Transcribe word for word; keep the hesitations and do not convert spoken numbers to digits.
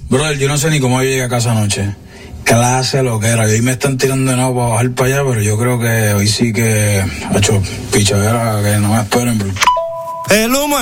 Brother, yo no sé ni cómo yo llegué a casa anoche. Clase lo que era. Y hoy me están tirando de nuevo para bajar para allá, pero yo creo que hoy sí que, ha hecho pichadera, que no me esperen, bro. El humo